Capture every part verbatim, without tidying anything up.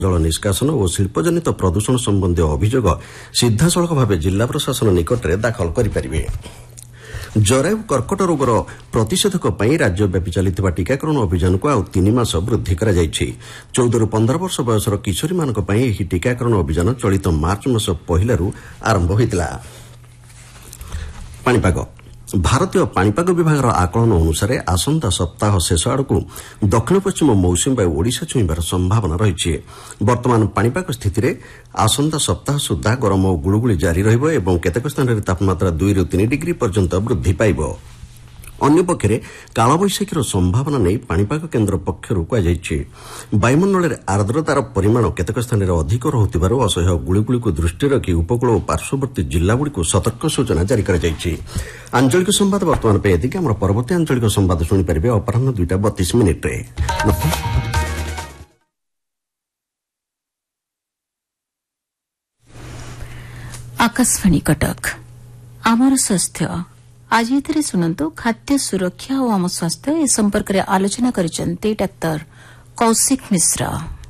ଜଳ ନିଷ୍କାସନ ଓ ଶିଳ୍ପଜନିତ ପ୍ରଦୂଷଣ ସମ୍ବନ୍ଧୀୟ ଅଭିଯୋଗ ସିଧାସଳଖ ଭାବେ ଜିଲ୍ଲା ପ୍ରଶାସନ ନିକଟରେ ଦାଖଲ କରିପାରିବେ। ଜରାୟୁ କର୍କଟ ରୋଗର ପ୍ରତିଷେଧକ ପାଇଁ ରାଜ୍ୟବ୍ୟାପୀ ଚାଲିଥିବା ଟିକାକରଣ ଅଭିଯାନକୁ ଆଉ ତିନି ମାସ ବୃଦ୍ଧି କରାଯାଇଛି। ଚଉଦରୁ ପନ୍ଦର ବର୍ଷ ବୟସର କିଶୋରୀମାନଙ୍କ ପାଇଁ ଏହି ଟିକାକରଣ ଅଭିଯାନ ଚଳିତ ମାର୍ଚ୍ଚ ମାସ ପହିଲାରୁ ଆରମ୍ଭ ହୋଇଥିଲା। ପାଣିପାଗ ଭାରତୀୟ ପାଣିପାଗ ବିଭାଗର ଆକଳନ ଅନୁସାରେ ଆସନ୍ତା ସପ୍ତାହ ଶେଷ ଆଡ଼କୁ ଦକ୍ଷିଣ ପଶ୍ଚିମ ମୌସୁମୀ ବାୟୁ ଓଡ଼ିଶା ଛୁଇଁବାର ସମ୍ଭାବନା ରହିଛି। ବର୍ତ୍ତମାନ ପାଣିପାଗ ସ୍ଥିତିରେ ଆସନ୍ତା ସପ୍ତାହ ସୁଦ୍ଧା ଗରମ ଓ ଗୁଳୁଗୁଳି ଜାରି ରହିବ ଏବଂ କେତେକ ସ୍ଥାନରେ ତାପମାତ୍ରା ଦୁଇରୁ ତିନି ଡିଗ୍ରୀ ପର୍ଯ୍ୟନ୍ତ ବୃଦ୍ଧି ପାଇବ। ଅନ୍ୟପକ୍ଷରେ କାଳବୈଶାଖୀର ସମ୍ଭାବନା ନେଇ ପାଣିପାଗ କେନ୍ଦ୍ର ପକ୍ଷରୁ କୁହାଯାଇଛି। ବାୟୁମଣ୍ଡଳରେ ଆର୍ଦ୍ରତାର ପରିମାଣ କେତେକ ସ୍ଥାନରେ ଅଧିକ ରହୁଥିବାରୁ ଅସହ୍ୟ ଗୁଳିଗୁଳିକୁ ଦୃଷ୍ଟିରେ ରଖି ଉପକୂଳ ଓ ପାର୍ଶ୍ୱବର୍ତ୍ତୀ ଜିଲ୍ଲାଗୁଡ଼ିକୁ ସତର୍କ ସୂଚନା ଜାରି କରାଯାଇଛି। ଆଞ୍ଚଳିକ ସମ୍ବାଦ ବର୍ତ୍ତମାନ ପାଇଁ ଏତିକି। ଆମର ପରବର୍ତ୍ତୀ ଆଞ୍ଚଳିକ ସମ୍ବାଦ ଶୁଣିପାରିବେ ଅପରାହ୍ନ ଦୁଇଟା ବତିଶ ମିନିଟ୍ରେ। ଆକାଶବାଣୀ କଟକ ଆମର ସ୍ୱାସ୍ଥ୍ୟ ଆଜି ଏଥିରେ ଶୁଣନ୍ତୁ ଖାଦ୍ୟ ସୁରକ୍ଷା ଓ ଆମ ସ୍ୱାସ୍ଥ୍ୟ ଏ ସମ୍ପର୍କରେ ଆଲୋଚନା କରିଛନ୍ତି ଡାକ୍ତର କୌଶିକ ମିଶ୍ର।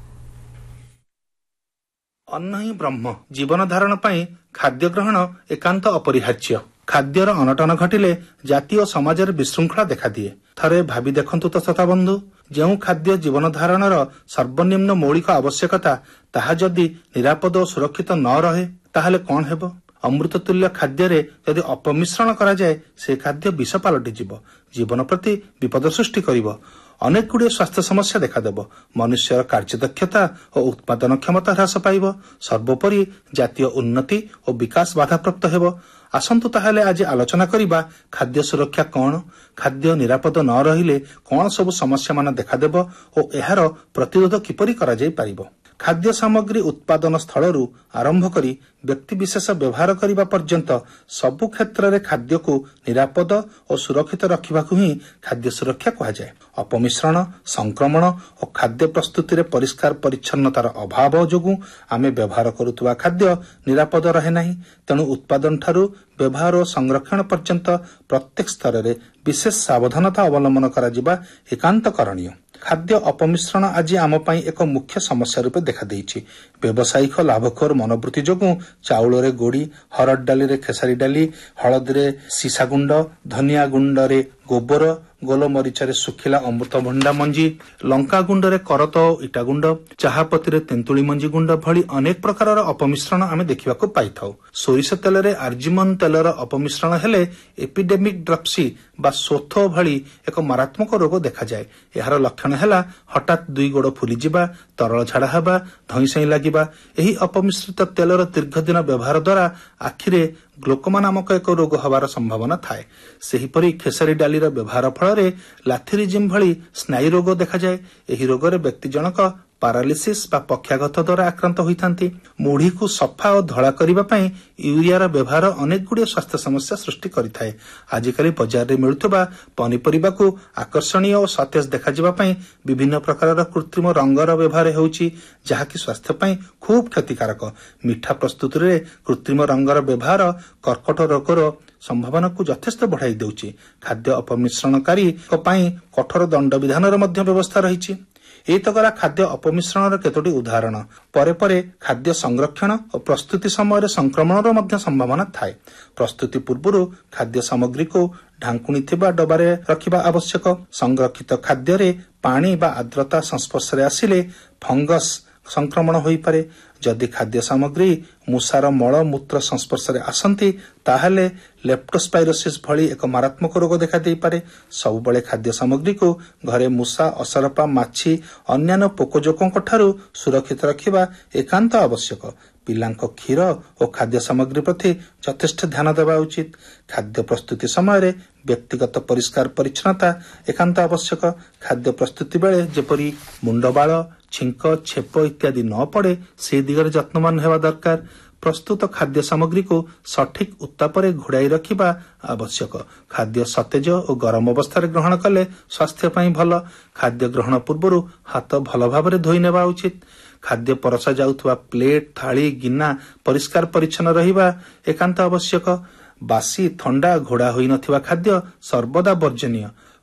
ଅନ୍ନ ହିଁ ବ୍ରହ୍ମ। ଜୀବନ ଧାରଣ ପାଇଁ ଖାଦ୍ୟ ଗ୍ରହଣ ଏକାନ୍ତ ଅପରିହାର୍ଯ୍ୟ। ଖାଦ୍ୟର ଅନଟନ ଘଟିଲେ ଜାତି ଓ ସମାଜରେ ବିଶୃଙ୍ଖଳା ଦେଖାଦିଏ। ଥରେ ଭାବି ଦେଖନ୍ତୁ ତ ଶ୍ରୋତା ବନ୍ଧୁ, ଯେଉଁ ଖାଦ୍ୟ ଜୀବନ ଧାରଣର ସର୍ବନିମ୍ନ ମୌଳିକ ଆବଶ୍ୟକତା ତାହା ଯଦି ନିରାପଦ ଓ ସୁରକ୍ଷିତ ନ ରହେ ତାହେଲେ କ'ଣ ହେବ? ଅମୃତତୁଲ୍ୟ ଖାଦ୍ୟରେ ଯଦି ଅପମିଶ୍ରଣ କରାଯାଏ ସେ ଖାଦ୍ୟ ବିଷ ପାଲଟିଯିବ, ଜୀବନ ପ୍ରତି ବିପଦ ସୃଷ୍ଟି କରିବ, ଅନେକ ଗୁଡ଼ିଏ ସ୍ୱାସ୍ଥ୍ୟ ସମସ୍ୟା ଦେଖାଦେବ, ମନୁଷ୍ୟର କାର୍ଯ୍ୟଦକ୍ଷତା ଓ ଉତ୍ପାଦନ କ୍ଷମତା ହ୍ରାସ ପାଇବ, ସର୍ବୋପରି ଜାତୀୟ ଉନ୍ନତି ଓ ବିକାଶ ବାଧାପ୍ରାପ୍ତ ହେବ। ଆସନ୍ତୁ ତାହେଲେ ଆଜି ଆଲୋଚନା କରିବା ଖାଦ୍ୟ ସୁରକ୍ଷା କ'ଣ, ଖାଦ୍ୟ ନିରାପଦ ନ ରହିଲେ କ'ଣ ସବୁ ସମସ୍ୟାମାନ ଦେଖାଦେବ ଓ ଏହାର ପ୍ରତିରୋଧ କିପରି କରାଯାଇ ପାରିବ। ଖାଦ୍ୟ ସାମଗ୍ରୀ ଉତ୍ପାଦନ ସ୍ଥଳରୁ ଆରମ୍ଭ କରି ବ୍ୟକ୍ତିବିଶେଷ ବ୍ୟବହାର କରିବା ପର୍ଯ୍ୟନ୍ତ ସବୁ କ୍ଷେତ୍ରରେ ଖାଦ୍ୟକୁ ନିରାପଦ ଓ ସୁରକ୍ଷିତ ରଖିବାକୁ ହିଁ ଖାଦ୍ୟ ସୁରକ୍ଷା କୁହାଯାଏ। ଅପମିଶ୍ରଣ, ସଂକ୍ରମଣ ଓ ଖାଦ୍ୟ ପ୍ରସ୍ତୁତିରେ ପରିଷ୍କାର ପରିଚ୍ଛନ୍ନତାର ଅଭାବ ଯୋଗୁଁ ଆମେ ବ୍ୟବହାର କରୁଥିବା ଖାଦ୍ୟ ନିରାପଦ ରହେ ନାହିଁ। ତେଣୁ ଉତ୍ପାଦନଠାରୁ ବ୍ୟବହାର ଓ ସଂରକ୍ଷଣ ପର୍ଯ୍ୟନ୍ତ ପ୍ରତ୍ୟେକ ସ୍ତରରେ ବିଶେଷ ସାବଧାନତା ଅବଲମ୍ବନ କରାଯିବା ଏକାନ୍ତ କରଣୀୟ। ଖାଦ୍ୟ ଅପମିଶ୍ରଣ ଆଜି ଆମ ପାଇଁ ଏକ ମୁଖ୍ୟ ସମସ୍ୟା ରୂପେ ଦେଖାଦେଇଛି। ବ୍ୟବସାୟିକ ଲାଭଖୋର ମନୋବୃତ୍ତି ଯୋଗୁଁ ଚାଉଳରେ ଗୋଡ଼ି, ହରଡ଼ ଡାଲିରେ ଖେସାରୀ ଡାଲି, ହଳଦୀରେ ସିସା ଗୁଣ୍ଡ, ଧନିଆ ଗୁଣ୍ଡରେ ଗୋବର, ଗୋଲମରିଚରେ ଶୁଖିଲା ଅମୃତଭଣ୍ଡା ମଞ୍ଜି, ଲଙ୍କା ଗୁଣ୍ଡରେ କରତ ଓ ଇଟା ଗୁଣ୍ଡ, ଚାହାପତିରେ ତେନ୍ତୁଳି ମଞ୍ଜି ଗୁଣ୍ଡ ଭଳି ଅନେକ ପ୍ରକାରର ଅପମିଶ୍ରଣ ଆମେ ଦେଖିବାକୁ ପାଇଥାଉ। ସୋରିଷ ତେଲରେ ଆର୍ଜିମନ ତେଲର ଅପମିଶ୍ରଣ ହେଲେ ଏପିଡେମିକ୍ ଡ୍ରପ୍ସି ବା ଶୋଥ ଭଳି ଏକ ମାରାତ୍ମକ ରୋଗ ଦେଖାଯାଏ। ଏହାର ଲକ୍ଷଣ ହେଲା ହଠାତ୍ ଦୁଇ ଗୋଡ଼ ଫୁଲିଯିବା, ତରଳ ଝାଡ଼ା ହେବା, ଧଇଁସଇଁ ଲାଗିବା। ଏହି ଅପମିଶ୍ରିତ ତେଲର ଦୀର୍ଘଦିନ ବ୍ୟବହାର ଦ୍ୱାରା ଆଖିରେ ଗ୍ଲୋକୋମା ନାମକ ଏକ ରୋଗ ହେବାର ସମ୍ଭାବନା ଥାଏ। ସେହିପରି ଖେସାରୀ ଡାଲିର ବ୍ୟବହାର ଫଳରେ ଲାଥିରିଜିମ୍ ଭଳି ସ୍ନାୟୁ ରୋଗ ଦେଖାଯାଏ। ଏହି ରୋଗରେ ବ୍ୟକ୍ତି ଜଣକ ପାରାଲିସିସ୍ ବା ପକ୍ଷାଘାତ ଦ୍ୱାରା ଆକ୍ରାନ୍ତ ହୋଇଥାନ୍ତି। ମୁଢ଼ିକୁ ସଫା ଓ ଧଳା କରିବା ପାଇଁ ୟୁରିଆର ବ୍ୟବହାର ଅନେକ ଗୁଡ଼ିଏ ସ୍ୱାସ୍ଥ୍ୟ ସମସ୍ୟା ସୃଷ୍ଟି କରିଥାଏ। ଆଜିକାଲି ବଜାରରେ ମିଳୁଥିବା ପନିପରିବାକୁ ଆକର୍ଷଣୀୟ ଓ ସତେଜ ଦେଖାଯିବା ପାଇଁ ବିଭିନ୍ନ ପ୍ରକାରର କୃତ୍ରିମ ରଙ୍ଗର ବ୍ୟବହାର ହେଉଛି, ଯାହାକି ସ୍ୱାସ୍ଥ୍ୟ ପାଇଁ ଖୁବ୍ କ୍ଷତିକାରକ। ମିଠା ପ୍ରସ୍ତୁତିରେ କୃତ୍ରିମ ରଙ୍ଗର ବ୍ୟବହାର କର୍କଟ ରୋଗର ସମ୍ଭାବନାକୁ ଯଥେଷ୍ଟ ବଢ଼ାଇ ଦେଉଛି। ଖାଦ୍ୟ ଅପମିଶ୍ରଣକାରୀଙ୍କ ପାଇଁ କଠୋର ଦଣ୍ଡବିଧାନର ମଧ୍ୟ ବ୍ୟବସ୍ଥା ରହିଛି। ଏଇତ ଗଲା ଖାଦ୍ୟ ଅପମିଶ୍ରଣର କେତୋଟି ଉଦାହରଣ। ପରେ ପରେ ଖାଦ୍ୟ ସଂରକ୍ଷଣ ଓ ପ୍ରସ୍ତୁତି ସମୟରେ ସଂକ୍ରମଣର ମଧ୍ୟ ସମ୍ଭାବନା ଥାଏ। ପ୍ରସ୍ତୁତି ପୂର୍ବରୁ ଖାଦ୍ୟ ସାମଗ୍ରୀକୁ ଢାଙ୍କୁଣୀ ଥିବା ଡବାରେ ରଖିବା ଆବଶ୍ୟକ। ସଂରକ୍ଷିତ ଖାଦ୍ୟରେ ପାଣି ବା ଆର୍ଦ୍ରତା ସଂସ୍ପର୍ଶରେ ଆସିଲେ ଫଙ୍ଗସ୍ ସଂକ୍ରମଣ ହୋଇପାରେ। ଯଦି ଖାଦ୍ୟ ସାମଗ୍ରୀ ମୂଷାର ମଳ ମୂତ୍ର ସଂସ୍ପର୍ଶରେ ଆସନ୍ତି ତାହେଲେ ଲେପ୍ଟୋସ୍ପାଇରୋସିସ୍ ଭଳି ଏକ ମାରାତ୍ମକ ରୋଗ ଦେଖାଦେଇପାରେ। ସବୁବେଳେ ଖାଦ୍ୟ ସାମଗ୍ରୀକୁ ଘରେ ମୂଷା, ଅସରପା, ମାଛି, ଅନ୍ୟାନ୍ୟ ପୋକଜୋକଙ୍କ ଠାରୁ ସୁରକ୍ଷିତ ରଖିବା ଏକାନ୍ତ ଆବଶ୍ୟକ। ପିଲାଙ୍କ କ୍ଷୀର ଓ ଖାଦ୍ୟ ସାମଗ୍ରୀ ପ୍ରତି ଯଥେଷ୍ଟ ଧ୍ୟାନ ଦେବା ଉଚିତ। ଖାଦ୍ୟ ପ୍ରସ୍ତୁତି ସମୟରେ ବ୍ୟକ୍ତିଗତ ପରିଷ୍କାର ପରିଚ୍ଛନ୍ନତା ଏକାନ୍ତ ଆବଶ୍ୟକ। ଖାଦ୍ୟ ପ୍ରସ୍ତୁତି ବେଳେ ଯେପରି ମୁଣ୍ଡବାଳ, ଛିଙ୍କ, ଛେପ ଇତ୍ୟାଦି ନ ପଡ଼େ ସେ ଦିଗରେ ଯତ୍ନବାନ ହେବା ଦରକାର। ପ୍ରସ୍ତୁତ ଖାଦ୍ୟ ସାମଗ୍ରୀକୁ ସଠିକ୍ ଉତ୍ତାପରେ ଘୋଡ଼ାଇ ରଖିବା ଆବଶ୍ୟକ। ଖାଦ୍ୟ ସତେଜ ଓ ଗରମ ଅବସ୍ଥାରେ ଗ୍ରହଣ କଲେ ସ୍ୱାସ୍ଥ୍ୟ ପାଇଁ ଭଲ। ଖାଦ୍ୟ ଗ୍ରହଣ ପୂର୍ବରୁ ହାତ ଭଲ ଭାବରେ ଧୋଇ ନେବା ଉଚିତ। ଖାଦ୍ୟ ପରସା ଯାଉଥିବା ପ୍ଲେଟ୍, ଥାଳି, ଗିନା ପରିଷ୍କାର ପରିଚ୍ଛନ୍ନ ରହିବା ଏକାନ୍ତ ଆବଶ୍ୟକ। ବାସି, ଥଣ୍ଡା, ଘୋଡ଼ା ହୋଇନଥିବା ଖାଦ୍ୟ ସର୍ବଦା ବର୍ଜନୀୟ।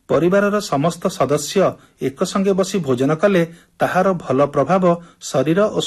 ପରିବାରର ସମସ୍ତ ସଦସ୍ୟ ଏକସଙ୍ଗେ ବସି ଭୋଜନ କଲେ ତାହାର ଭଲ ପ୍ରଭାବ ଶରୀର ଓ